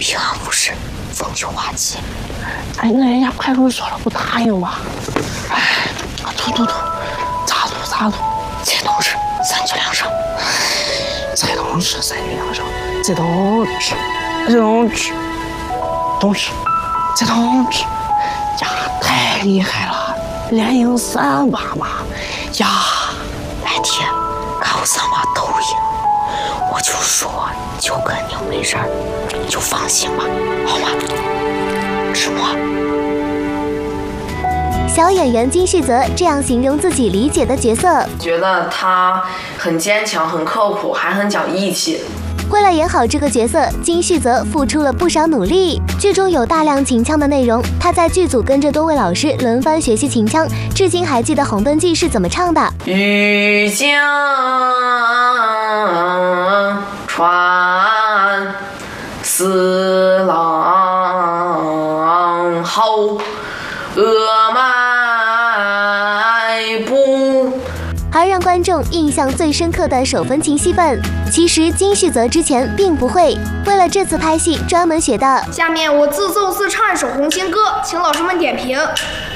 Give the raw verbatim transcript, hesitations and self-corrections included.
平安无事，风就瓦解。 哎，那人家派出所了，不答应吗？哎，吐吐吐，擦吐擦吐。 这都是三局两胜， 这都是三局两胜，这都是，这都是，都是，这都是，呀，太厉害了，连赢三把嘛，呀， 白天看我三把都赢，我就说就跟你没事儿，你就放心吧，好吗？直播。 小演员金世泽这样形容自己理解的角色： 觉得他很坚强、很刻苦，还很讲义气。 为了演好这个角色，金世泽付出了不少努力。剧中有大量秦腔的内容，他在剧组跟着多位老师轮番学习秦腔，至今还记得《红灯记》是怎么唱的。 欲将传四郎后，额迈步。 而让观众印象最深刻的手风琴戏份，其实金世泽之前并不会，为了这次拍戏专门学的。 下面我自奏自唱一首《红星歌》，请老师们点评。